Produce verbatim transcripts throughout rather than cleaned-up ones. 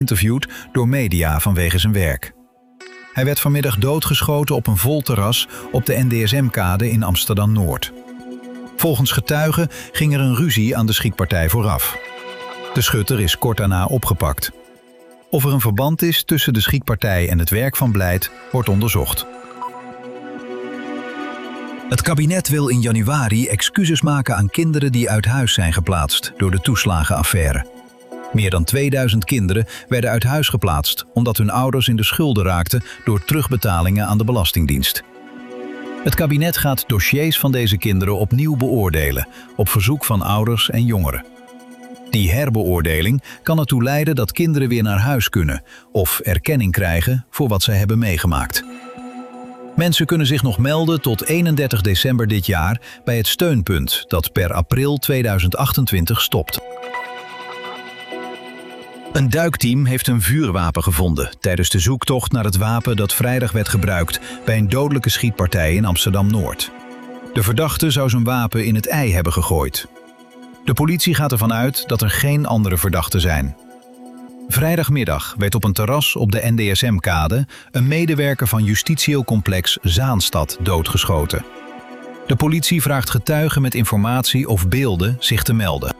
Interviewd door media vanwege zijn werk. Hij werd vanmiddag doodgeschoten op een vol terras op de N D S M-kade in Amsterdam-Noord. Volgens getuigen ging er een ruzie aan de schietpartij vooraf. De schutter is kort daarna opgepakt. Of er een verband is tussen de schietpartij en het werk van Blijt wordt onderzocht. Het kabinet wil in januari excuses maken aan kinderen die uit huis zijn geplaatst door de toeslagenaffaire. Meer dan tweeduizend kinderen werden uit huis geplaatst omdat hun ouders in de schulden raakten door terugbetalingen aan de Belastingdienst. Het kabinet gaat dossiers van deze kinderen opnieuw beoordelen, op verzoek van ouders en jongeren. Die herbeoordeling kan ertoe leiden dat kinderen weer naar huis kunnen of erkenning krijgen voor wat zij hebben meegemaakt. Mensen kunnen zich nog melden tot eenendertig december dit jaar bij het steunpunt dat per april tweeduizend achtentwintig stopt. Een duikteam heeft een vuurwapen gevonden tijdens de zoektocht naar het wapen dat vrijdag werd gebruikt bij een dodelijke schietpartij in Amsterdam-Noord. De verdachte zou zijn wapen in het ei hebben gegooid. De politie gaat ervan uit dat er geen andere verdachten zijn. Vrijdagmiddag werd op een terras op de N D S M-kade een medewerker van Justitieel Complex Zaanstad doodgeschoten. De politie vraagt getuigen met informatie of beelden zich te melden.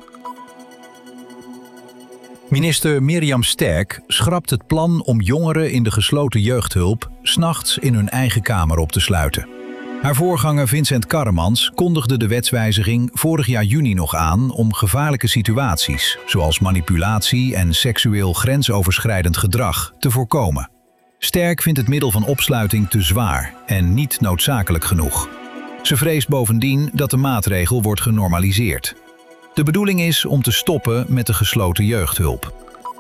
Minister Mirjam Sterk schrapt het plan om jongeren in de gesloten jeugdhulp 's nachts in hun eigen kamer op te sluiten. Haar voorganger Vincent Karremans kondigde de wetswijziging vorig jaar juni nog aan om gevaarlijke situaties, zoals manipulatie en seksueel grensoverschrijdend gedrag, te voorkomen. Sterk vindt het middel van opsluiting te zwaar en niet noodzakelijk genoeg. Ze vreest bovendien dat de maatregel wordt genormaliseerd. De bedoeling is om te stoppen met de gesloten jeugdhulp.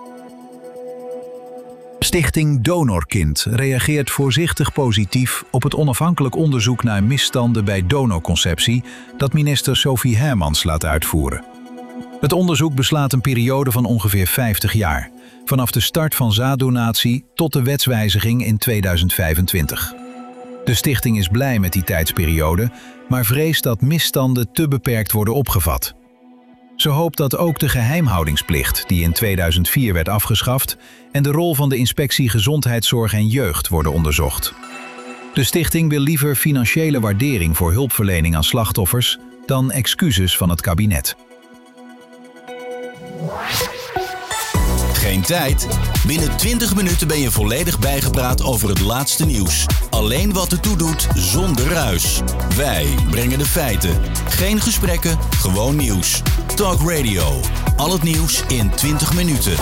Stichting Donorkind reageert voorzichtig positief op het onafhankelijk onderzoek naar misstanden bij donorconceptie dat minister Sophie Hermans laat uitvoeren. Het onderzoek beslaat een periode van ongeveer vijftig jaar, vanaf de start van zaaddonatie tot de wetswijziging in tweeduizend vijfentwintig. De stichting is blij met die tijdsperiode, maar vreest dat misstanden te beperkt worden opgevat. Ze hoopt dat ook de geheimhoudingsplicht, die in tweeduizend vier werd afgeschaft, en de rol van de Inspectie Gezondheidszorg en Jeugd worden onderzocht. De stichting wil liever financiële waardering voor hulpverlening aan slachtoffers dan excuses van het kabinet. Geen tijd? Binnen twintig minuten ben je volledig bijgepraat over het laatste nieuws. Alleen wat ertoe doet, zonder ruis. Wij brengen de feiten. Geen gesprekken, gewoon nieuws. Talk Radio. Al het nieuws in twintig minuten.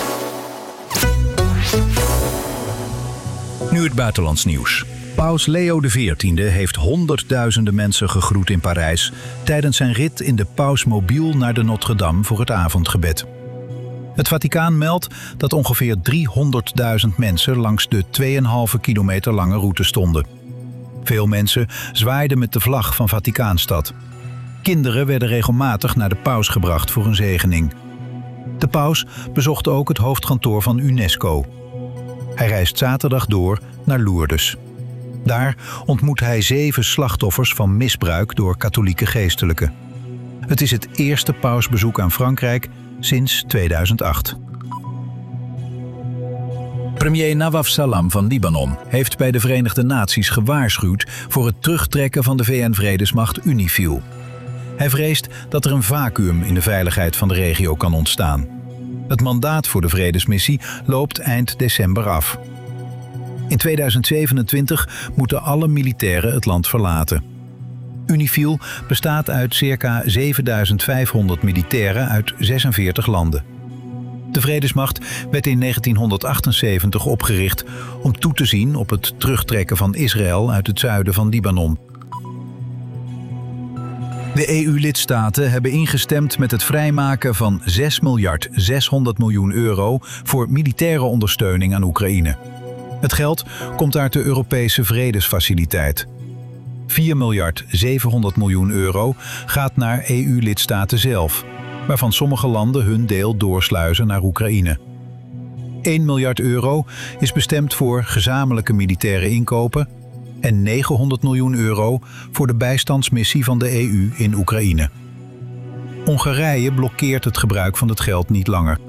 Nu het buitenlands nieuws. Paus Leo de veertiende heeft honderdduizenden mensen gegroet in Parijs tijdens zijn rit in de Pausmobiel naar de Notre-Dame voor het avondgebed. Het Vaticaan meldt dat ongeveer driehonderdduizend mensen langs de twee komma vijf kilometer lange route stonden. Veel mensen zwaaiden met de vlag van Vaticaanstad. Kinderen werden regelmatig naar de paus gebracht voor een zegening. De paus bezocht ook het hoofdkantoor van UNESCO. Hij reist zaterdag door naar Lourdes. Daar ontmoet hij zeven slachtoffers van misbruik door katholieke geestelijken. Het is het eerste pausbezoek aan Frankrijk sinds tweeduizend acht. Premier Nawaf Salam van Libanon heeft bij de Verenigde Naties gewaarschuwd voor het terugtrekken van de V N-vredesmacht UNIFIL. Hij vreest dat er een vacuüm in de veiligheid van de regio kan ontstaan. Het mandaat voor de vredesmissie loopt eind december af. In tweeduizend zevenentwintig moeten alle militairen het land verlaten. UNIFIL bestaat uit circa zevenduizend vijfhonderd militairen uit zesenveertig landen. De vredesmacht werd in negentienhonderdachtenzeventig opgericht om toe te zien op het terugtrekken van Israël uit het zuiden van Libanon. De E U-lidstaten hebben ingestemd met het vrijmaken van zes miljard zeshonderd miljoen euro voor militaire ondersteuning aan Oekraïne. Het geld komt uit de Europese Vredesfaciliteit. vier miljard zevenhonderd miljoen euro gaat naar E U-lidstaten zelf, waarvan sommige landen hun deel doorsluizen naar Oekraïne. één miljard euro is bestemd voor gezamenlijke militaire inkopen en negenhonderd miljoen euro voor de bijstandsmissie van de E U in Oekraïne. Hongarije blokkeert het gebruik van het geld niet langer.